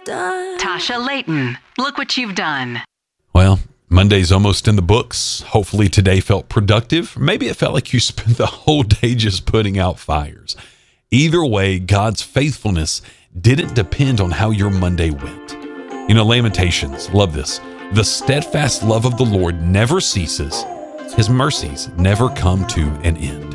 Tasha Layton, look what you've done. Well, Monday's almost in the books. Hopefully today felt productive. Maybe it felt like you spent the whole day just putting out fires. Either way, God's faithfulness didn't depend on how your Monday went. You know, Lamentations, love this. The steadfast love of the Lord never ceases. His mercies never come to an end.